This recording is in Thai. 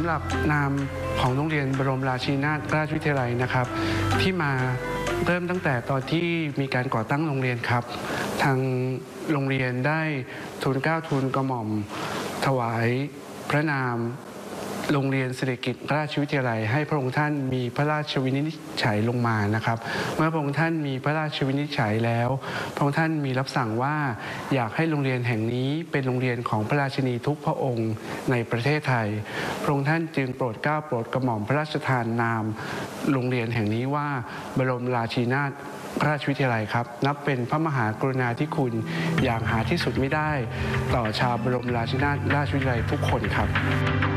หรับนามของโรงเรียนบรมราชินีนาถราชวิทยาลัยนะครับที่มาเริ่มตั้งแต่ตอนที่มีการก่อตั้งโรงเรียนครับทางโรงเรียนได้ทูลเกล้าทูลกระหม่อมถวายพระนามโรงเรียนศิริกิติ์ราชวิทยาลัยให้พระองค์ท่านมีพระราชวินิจฉัยลงมานะครับเมื่อพระองค์ท่านมีพระราชวินิจฉัยแล้วพระองค์ท่านมีรับสั่งว่าอยากให้โรงเรียนแห่งนี้เป็นโรงเรียนของพระราชินีทุกพระองค์ในประเทศไทยพระองค์ท่านจึงโปรดเกล้าโปรดกระหม่อมพระราชทานนามโรงเรียนแห่งนี้ว่าบรมราชินีนาถราชวิทยาลัยครับนับเป็นพระมหากรุณาธิคุณอย่างหาที่สุดไม่ได้ต่อชาวบรมราชินีนาถราชวิทยาลัยทุกคนครับ